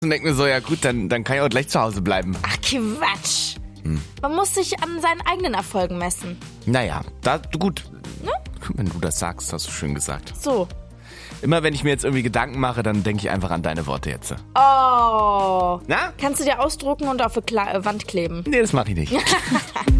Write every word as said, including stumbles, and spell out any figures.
und denke mir so, ja gut, dann, dann kann ich auch gleich zu Hause bleiben. Ach, Quatsch. Hm. Man muss sich an seinen eigenen Erfolgen messen. Naja, da, gut. Ne? Wenn du das sagst, hast du schön gesagt. So. Immer wenn ich mir jetzt irgendwie Gedanken mache, dann denke ich einfach an deine Worte jetzt. Oh. Na? Kannst du dir ausdrucken und auf die Kla- Wand kleben? Nee, das mache ich nicht.